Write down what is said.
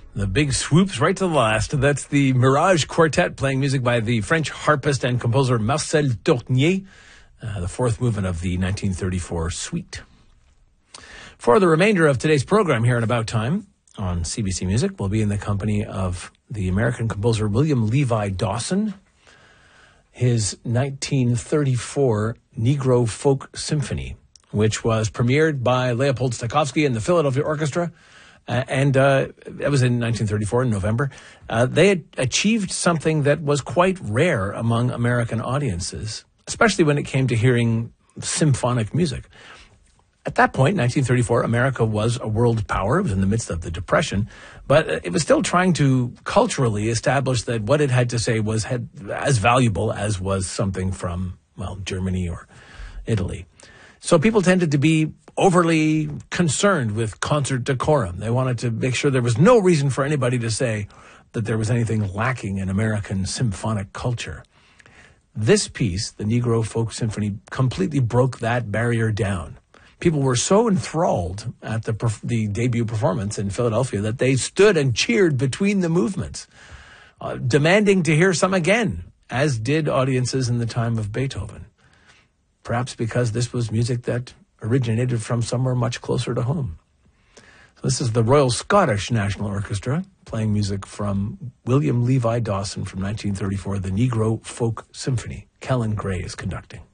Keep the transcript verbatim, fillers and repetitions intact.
The big swoops right to the last. That's the Mirage Quartet playing music by the French harpist and composer Marcel Tournier, uh, the fourth movement of the nineteen thirty-four suite. For the remainder of today's program here in About Time on C B C Music, we'll be in the company of the American composer William Levi Dawson, his nineteen thirty-four Negro Folk Symphony, which was premiered by Leopold Stokowski and the Philadelphia Orchestra. Uh, and uh, that was in nineteen thirty-four, in November. Uh, they had achieved something that was quite rare among American audiences, especially when it came to hearing symphonic music. At that point, nineteen thirty-four, America was a world power. It was in the midst of the Depression, but it was still trying to culturally establish that what it had to say was had, as valuable as was something from, well, Germany or Italy. So people tended to be overly concerned with concert decorum. They wanted to make sure there was no reason for anybody to say that there was anything lacking in American symphonic culture. This piece, the Negro Folk Symphony, completely broke that barrier down. People were so enthralled at the perf- the debut performance in Philadelphia that they stood and cheered between the movements, uh, demanding to hear some again, as did audiences in the time of Beethoven. Perhaps because this was music that originated from somewhere much closer to home. So this is the Royal Scottish National Orchestra playing music from William Levi Dawson from nineteen thirty-four, the Negro Folk Symphony. Kellen Gray is conducting.